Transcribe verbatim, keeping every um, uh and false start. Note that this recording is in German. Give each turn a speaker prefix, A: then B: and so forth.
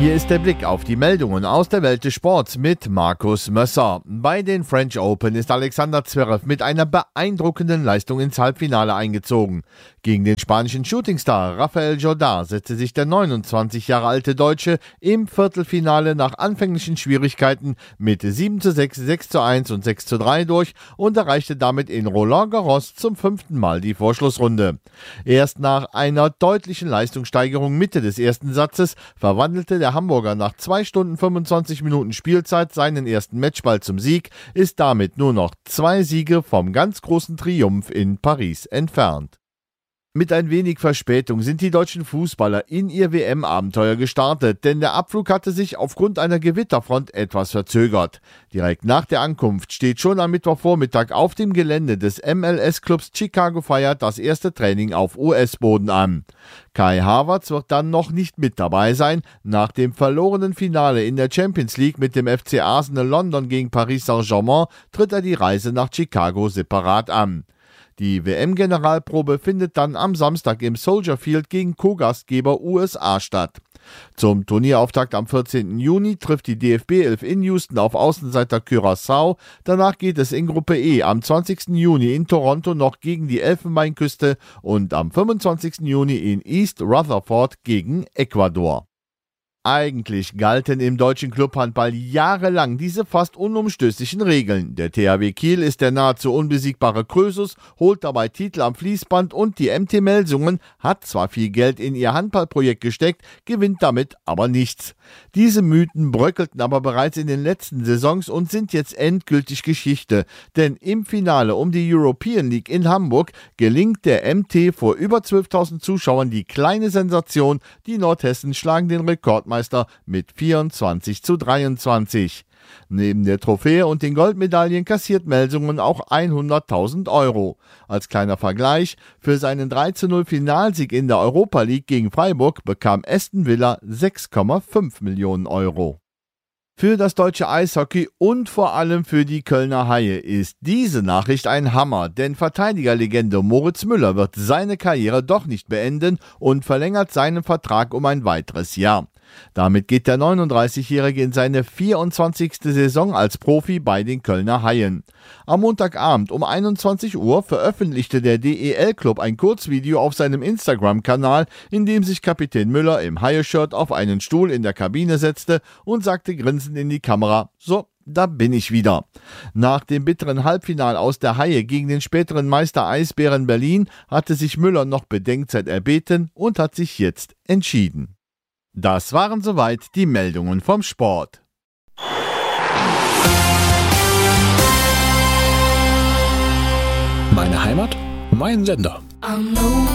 A: Hier ist der Blick auf die Meldungen aus der Welt des Sports mit Markus Mösser. Bei den French Open ist Alexander Zverev mit einer beeindruckenden Leistung ins Halbfinale eingezogen. Gegen den spanischen Shootingstar Rafael Jordán setzte sich der neunundzwanzig Jahre alte Deutsche im Viertelfinale nach anfänglichen Schwierigkeiten mit sieben zu sechs, sechs zu eins und sechs zu drei durch und erreichte damit in Roland Garros zum fünften Mal die Vorschlussrunde. Erst nach einer deutlichen Leistungssteigerung Mitte des ersten Satzes verwandelte der Hamburger nach zwei Stunden fünfundzwanzig Minuten Spielzeit seinen ersten Matchball zum Sieg, ist damit nur noch zwei Siege vom ganz großen Triumph in Paris entfernt. Mit ein wenig Verspätung sind die deutschen Fußballer in ihr W M-Abenteuer gestartet, denn der Abflug hatte sich aufgrund einer Gewitterfront etwas verzögert. Direkt nach der Ankunft steht schon am Mittwochvormittag auf dem Gelände des M L S-Clubs Chicago Fire das erste Training auf U S-Boden an. Kai Havertz wird dann noch nicht mit dabei sein. Nach dem verlorenen Finale in der Champions League mit dem F C Arsenal London gegen Paris Saint-Germain tritt er die Reise nach Chicago separat an. Die W M-Generalprobe findet dann am Samstag im Soldier Field gegen Co-Gastgeber U S A statt. Zum Turnierauftakt am vierzehnten Juni trifft die D F B elf in Houston auf Außenseiter Curaçao. Danach geht es in Gruppe E am zwanzigsten Juni in Toronto noch gegen die Elfenbeinküste und am fünfundzwanzigsten Juni in East Rutherford gegen Ecuador. Eigentlich galten im deutschen Clubhandball jahrelang diese fast unumstößlichen Regeln. Der T H W Kiel ist der nahezu unbesiegbare Krösus, holt dabei Titel am Fließband und die M T Melsungen hat zwar viel Geld in ihr Handballprojekt gesteckt, gewinnt damit aber nichts. Diese Mythen bröckelten aber bereits in den letzten Saisons und sind jetzt endgültig Geschichte, denn im Finale um die European League in Hamburg gelingt der M T vor über zwölftausend Zuschauern die kleine Sensation, die Nordhessen schlagen den Rekordmeister mit vierundzwanzig zu dreiundzwanzig. Neben der Trophäe und den Goldmedaillen kassiert Melsungen auch hunderttausend Euro. Als kleiner Vergleich, für seinen drei zu null Finalsieg in der Europa League gegen Freiburg bekam Aston Villa sechs Komma fünf Millionen Euro. Für das deutsche Eishockey und vor allem für die Kölner Haie ist diese Nachricht ein Hammer, denn Verteidigerlegende Moritz Müller wird seine Karriere doch nicht beenden und verlängert seinen Vertrag um ein weiteres Jahr. Damit geht der neununddreißigjährige in seine vierundzwanzigste Saison als Profi bei den Kölner Haien. Am Montagabend um einundzwanzig Uhr veröffentlichte der D E L-Club ein Kurzvideo auf seinem Instagram-Kanal, in dem sich Kapitän Müller im Haie-Shirt auf einen Stuhl in der Kabine setzte und sagte grinsend in die Kamera: „So, da bin ich wieder." Nach dem bitteren Halbfinal aus der Haie gegen den späteren Meister Eisbären Berlin hatte sich Müller noch Bedenkzeit erbeten und hat sich jetzt entschieden. Das waren soweit die Meldungen vom Sport.
B: Meine Heimat, mein Sender.